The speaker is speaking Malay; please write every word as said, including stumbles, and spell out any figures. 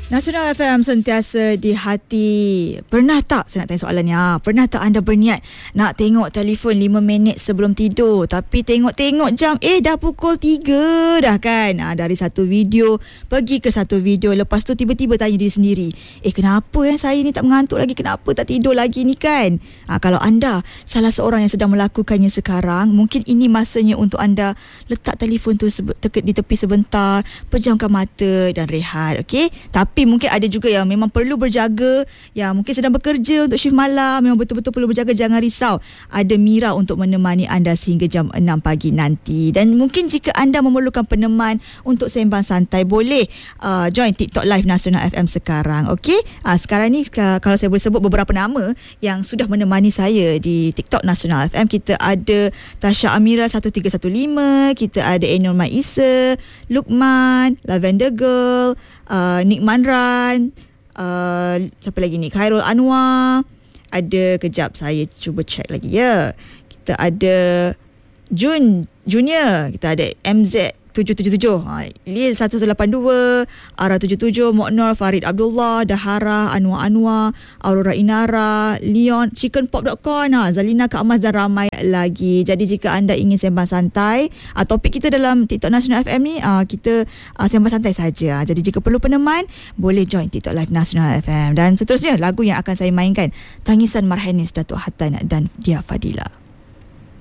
Nasional F M sentiasa di hati. Pernah tak, saya nak tanya soalan ni, ha, pernah tak anda berniat nak tengok telefon lima minit sebelum tidur, tapi tengok-tengok jam, eh dah pukul tiga dah kan? Ha, dari satu video pergi ke satu video, lepas tu tiba-tiba tanya diri sendiri, eh kenapa eh saya ni tak mengantuk lagi, kenapa tak tidur lagi ni kan? Ha, kalau anda salah seorang yang sedang melakukannya sekarang, mungkin ini masanya untuk anda letak telefon tu sebe- di tepi sebentar, pejamkan mata dan rehat, okey? Tapi Tapi mungkin ada juga yang memang perlu berjaga, yang mungkin sedang bekerja untuk shift malam, memang betul-betul perlu berjaga. Jangan risau, ada Mira untuk menemani anda sehingga jam enam pagi nanti. Dan mungkin jika anda memerlukan peneman untuk sembang santai, boleh uh, join TikTok Live Nasional F M sekarang. Okey, uh, sekarang ni kalau saya boleh sebut beberapa nama yang sudah menemani saya di TikTok Nasional F M. Kita ada Tasha Amira satu tiga satu lima, kita ada Enor Maisa, Lukman, Lavender Girl, Uh, Nick Manran, uh, siapa lagi ni, Khairul Anwar, ada, kejap saya cuba check lagi ya, kita ada Jun Junior, kita ada M Z tujuh tujuh tujuh, ha, Lil satu lapan dua, Ara tujuh tujuh, Moknor, Farid Abdullah, Dahara, Anwar Anwar, Aurora Inara, Leon, chicken pop dot com, ha, Zalina Kak Mas dan ramai lagi. Jadi jika anda ingin sembang santai, ha, topik kita dalam TikTok Nasional F M ni, ha, kita ha, sembang santai saja. Jadi jika perlu peneman, boleh join TikTok Live Nasional F M. Dan seterusnya lagu yang akan saya mainkan, Tangisan Marhanis Datuk Hatan dan Dia Fadila.